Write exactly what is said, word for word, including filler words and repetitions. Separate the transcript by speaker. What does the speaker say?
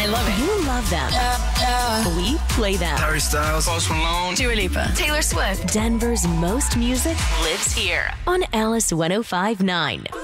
Speaker 1: I love it.
Speaker 2: You love them. We play them.
Speaker 3: Harry Styles, Post Malone,
Speaker 1: Dua Lipa, Taylor Swift.
Speaker 2: Denver's most music lives here on Alice one oh five point nine.